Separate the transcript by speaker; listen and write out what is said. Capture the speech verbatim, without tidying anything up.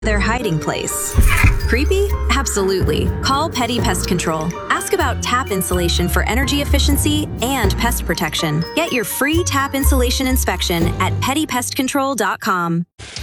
Speaker 1: their hiding place. Creepy? Absolutely. Call Petty Pest Control. Ask about tap insulation for energy efficiency and pest protection. Get your free tap insulation inspection at petty pest control dot com.